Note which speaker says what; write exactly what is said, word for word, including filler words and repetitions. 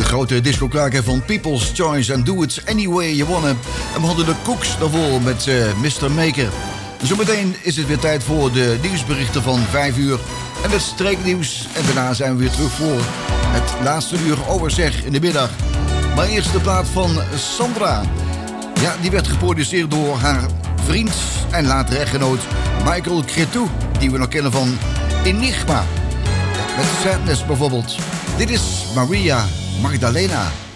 Speaker 1: grote discoklaker van People's Choice en Do It Any Way You Wanna. En we hadden de Cooks daarvoor met uh, mister Maker. Zometeen is het weer tijd voor de nieuwsberichten van vijf uur en het streeknieuws. En daarna zijn we weer terug voor het laatste uur overzeg in de middag. Maar eerst de plaat van Sandra. Ja, die werd geproduceerd door haar vriend en later echtgenoot Michael Cretu, die we nog kennen van Enigma. Met Sadness bijvoorbeeld. Dit is Maria Magdalena.